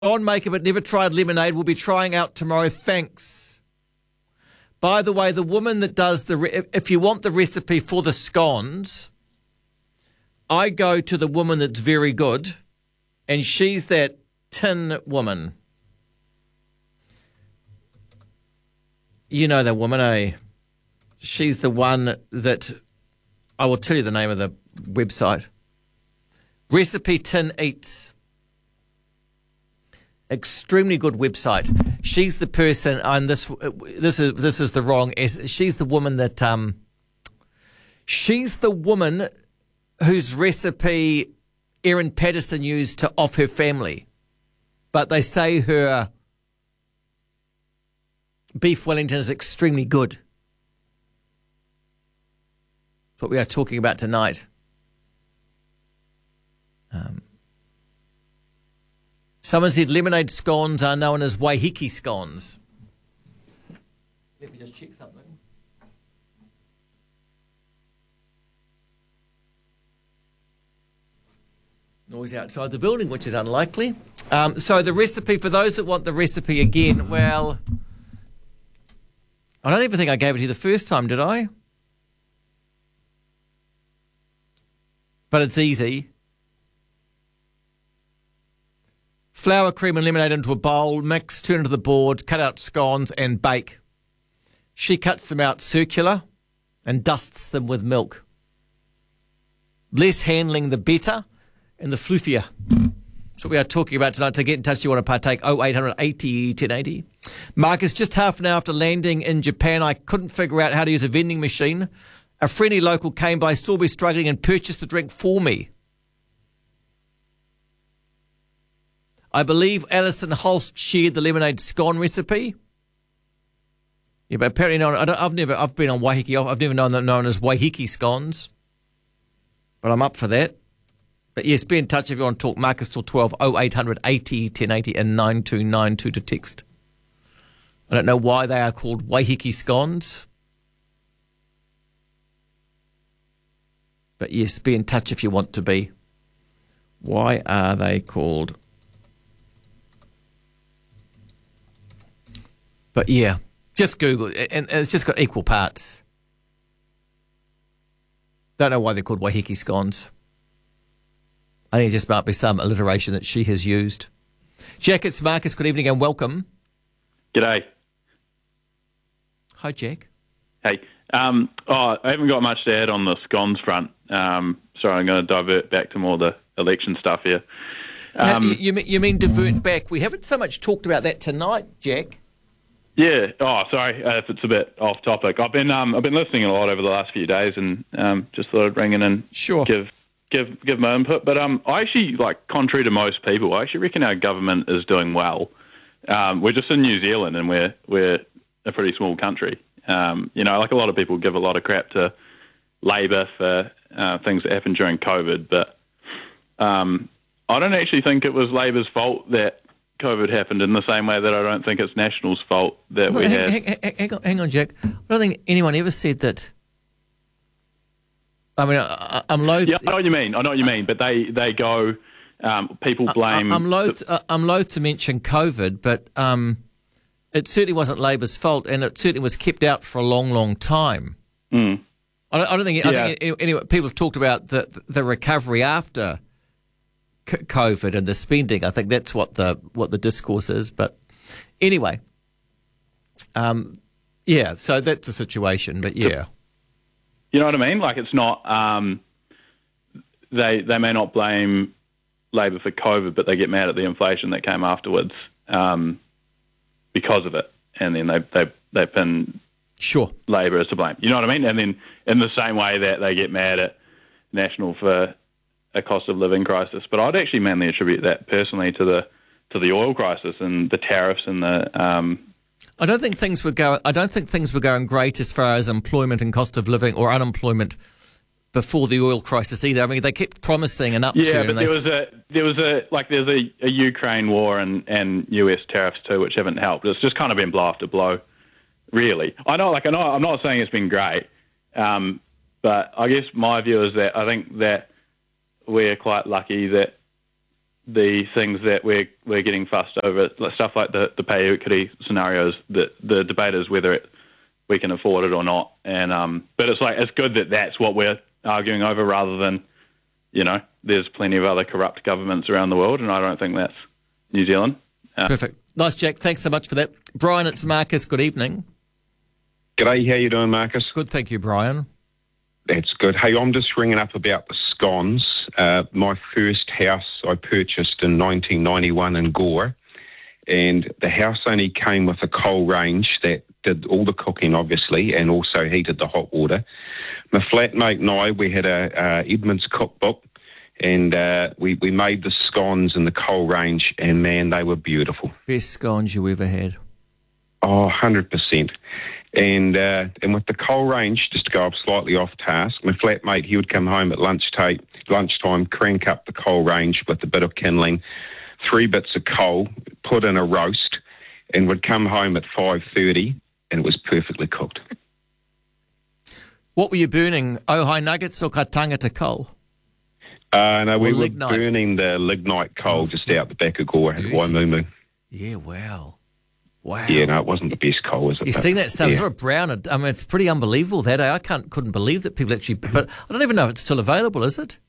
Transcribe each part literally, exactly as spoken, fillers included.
scone maker but never tried lemonade will be trying out tomorrow. Thanks. By the way, the woman that does the... Re- if you want the recipe for the scones, I go to the woman that's very good, and she's that tin woman. You know that woman, eh? She's the one that... I will tell you the name of the website. Recipe Tin Eats. Extremely good website. She's the person, and this this is this is the wrong. She's the woman that um. She's the woman whose recipe Erin Patterson used to off her family, but they say her beef Wellington is extremely good. That's what we are talking about tonight. Um. Someone said lemonade scones are known as Waiheke scones. Let me just check something. Noise outside the building, which is unlikely. Um, so the recipe, for those that want the recipe again, well, I don't even think I gave it to you the first time, did I? But it's easy. Flour, cream and lemonade into a bowl, mix, turn into the board, cut out scones and bake. She cuts them out circular and dusts them with milk. Less handling, the better, and the fluffier. That's what we are talking about tonight. To get in touch, do you want to partake? oh eight hundred eighty ten eighty. Marcus, just half an hour after landing in Japan, I couldn't figure out how to use a vending machine. A friendly local came by, saw me struggling and purchased the drink for me. I believe Alison Holst shared the lemonade scone recipe. Yeah, but apparently no, I don't, I've never, I've been on Waiheke, I've never known that known as Waiheke scones. But I'm up for that. But yes, be in touch if you want to talk. Marcus till twelve, oh eight hundred eighty ten eighty and nine two nine two to text. I don't know why they are called Waiheke scones. But yes, be in touch if you want to be. Why are they called? But yeah, just Google it, and it's just got equal parts. Don't know why they're called Waiheke scones. I think it just might be some alliteration that she has used. Jack, it's Marcus. Good evening and welcome. G'day. Hi, Jack. Hey. Um, oh, I haven't got much to add on the scones front. Um, sorry, I'm going to divert back to more the election stuff here. Um, now, you, you, mean, you mean divert back? We haven't so much talked about that tonight, Jack. Yeah. Oh, sorry uh, if it's a bit off topic. I've been um, I've been listening a lot over the last few days, and um, just thought I'd ring in and sure. give give give my input. But um, I actually, like, contrary to most people, I actually reckon our government is doing well. Um, we're just in New Zealand, and we're we're a pretty small country. Um, you know, like a lot of people give a lot of crap to Labor for uh, things that happened during COVID, but um, I don't actually think it was Labor's fault that COVID happened, in the same way that I don't think it's National's fault that well, we hang, had. Hang, hang, on, hang on, Jack. I don't think anyone ever said that. I mean, I, I'm loath. Yeah, I know what you mean. I know what you mean. But they they go. Um, people blame. I, I'm loath. The, I'm loath to mention COVID, but um, it certainly wasn't Labor's fault, and it certainly was kept out for a long, long time. Mm. I, don't, I don't think. Yeah. I think anyway. People have talked about the the recovery after COVID and the spending. I think that's what the what the discourse is. But anyway, um, yeah. So that's the situation. But yeah, you know what I mean. Like, it's not. Um, they they may not blame Labor for COVID, but they get mad at the inflation that came afterwards um, because of it, and then they they they pin sure Labor as to blame. You know what I mean? And then in the same way that they get mad at National for a cost of living crisis, but I'd actually mainly attribute that personally to the to the oil crisis and the tariffs and the. Um, I don't think things were going. I don't think things were going great as far as employment and cost of living or unemployment before the oil crisis either. I mean, they kept promising an upturn. Yeah, but there they... was a there was a like there's a, a Ukraine war and, and U S tariffs too, which haven't helped. It's just kind of been blow after blow, really. I know, like I know, I'm not saying it's been great, um, but I guess my view is that I think that we're quite lucky that the things that we're we're getting fussed over, like stuff like the the pay equity scenarios. That the debate is whether it, we can afford it or not. And um, but it's like it's good that that's what we're arguing over, rather than, you know, there's plenty of other corrupt governments around the world, and I don't think that's New Zealand. Uh, Perfect. Nice, Jack. Thanks so much for that. Brian, it's Marcus. Good evening. G'day, how you doing, Marcus? Good, thank you, Brian. That's good. Hey, I'm just ringing up about the scones. Uh, my first house I purchased in nineteen ninety-one in Gore, and the house only came with a coal range that did all the cooking, obviously, and also heated the hot water. My flatmate and I, we had a uh, Edmunds cookbook, and uh, we, we made the scones in the coal range, and, man, they were beautiful. Best scones you ever had. Oh, one hundred percent. And uh, and with the coal range, just to go up slightly off task, my flatmate, he would come home at lunchtime, lunchtime, crank up the coal range with a bit of kindling, three bits of coal, put in a roast, and would come home at five thirty, and it was perfectly cooked. What were you burning, Ojai nuggets or ka tangata coal? Uh, no, we or were lignite? burning the lignite coal Oh, just out the back of Gore at dirty. Waimumu. Yeah, wow. Wow. Yeah, no, it wasn't the best coal, was it? You've But, seen that stuff, yeah. it's sort of brown. I mean, it's pretty unbelievable that. eh? I can't, couldn't believe that people actually, but I don't even know if it's still available, is it?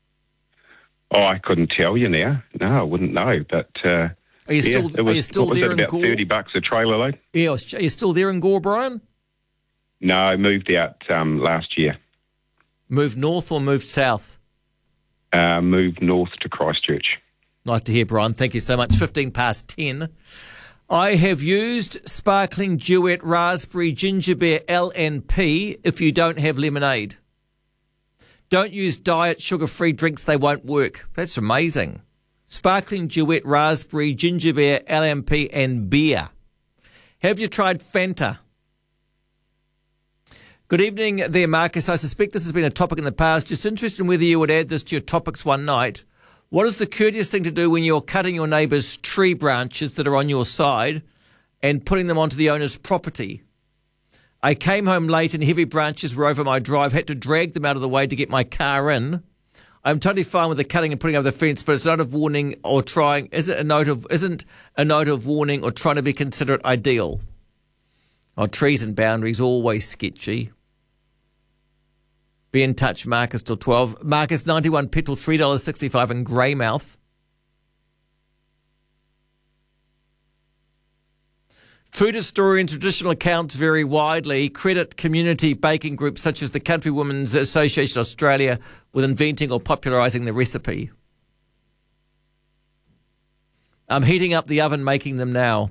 Oh, I couldn't tell you now. No, I wouldn't know. But uh, Are you yeah, still, it are was, you still what was there it, in about Gore? thirty bucks a trailer load? Yeah, are you still there in Gore, Brian? No, I moved out um, last year. Moved north or moved south? Uh, moved north to Christchurch. Nice to hear, Brian. Thank you so much. fifteen past ten. I have used Sparkling Duet Raspberry Ginger Beer L N P if you don't have lemonade. Don't use diet sugar-free drinks. They won't work. That's amazing. Sparkling Duet Raspberry Ginger Beer L M P and beer. Have you tried Fanta? Good evening there, Marcus. I suspect this has been a topic in the past. Just interested in whether you would add this to your topics one night. What is the courteous thing to do when you're cutting your neighbour's tree branches that are on your side and putting them onto the owner's property? I came home late and heavy branches were over my drive, had to drag them out of the way to get my car in. I'm totally fine with the cutting and putting over the fence, but it's a note of warning or trying, is it a note of, isn't a note of warning or trying to be considerate ideal? Oh, trees and boundaries, always sketchy. Be in touch, Marcus, till twelve. Marcus, ninety-one petrol, three dollars sixty-five in Greymouth. Food historians' traditional accounts vary widely. Credit community baking groups such as the Country Women's Association Australia with inventing or popularising the recipe. I'm heating up the oven, making them now.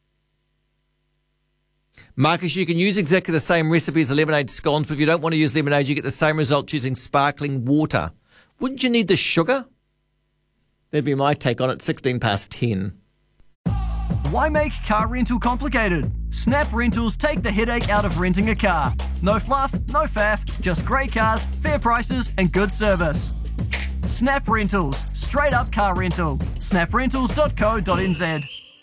Marcus, you can use exactly the same recipe as the lemonade scones, but if you don't want to use lemonade, you get the same result using sparkling water. Wouldn't you need the sugar? That'd be my take on it, sixteen past ten. Why make car rental complicated? Snap Rentals take the headache out of renting a car. No fluff, no faff, just great cars, fair prices and good service. Snap Rentals, straight up car rental. snap rentals dot co dot n z.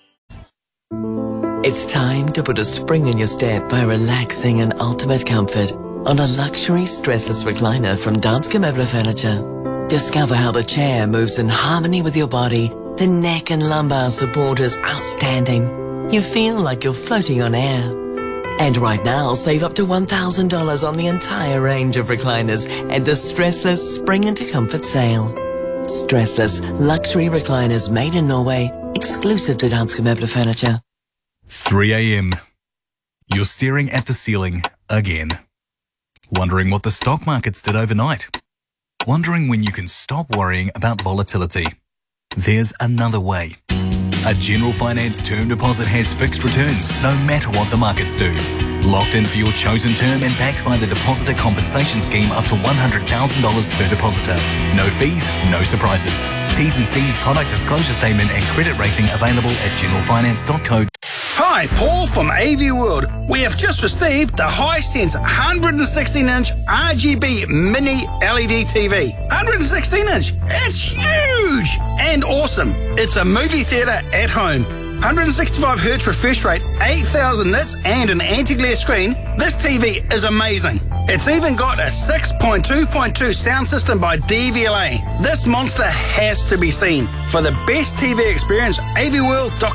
It's time to put a spring in your step by relaxing in ultimate comfort on a luxury stressless recliner from Danske Møbler Furniture. Discover how the chair moves in harmony with your body. The neck and lumbar support is outstanding. You feel like you're floating on air. And right now, save up to one thousand dollars on the entire range of recliners at the Stressless Spring into Comfort sale. Stressless luxury recliners made in Norway, exclusive to Danske Møbler Furniture. three a.m. You're staring at the ceiling again. Wondering what the stock markets did overnight. Wondering when you can stop worrying about volatility. There's another way. A General Finance term deposit has fixed returns no matter what the markets do. Locked in for your chosen term and backed by the Depositor Compensation Scheme up to one hundred thousand dollars per depositor. No fees, no surprises. T's and C's product disclosure statement and credit rating available at general finance dot co. Hi, Paul from A V World. We have just received the Hisense one hundred sixteen inch R G B mini L E D T V. one hundred sixteen inch. It's huge and awesome. It's a movie theatre at home. one hundred sixty-five hertz refresh rate, eight thousand nits and an anti-glare screen This T V is amazing. It's even got a six point two point two sound system by D V L A. This monster has to be seen. For the best T V experience, A V World dot com.